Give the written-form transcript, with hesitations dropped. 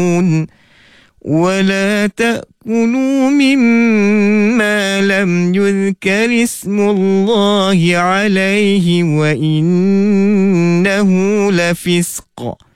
ولا تأكلوا مما لم يذكر اسم الله عليه وإنه لفسق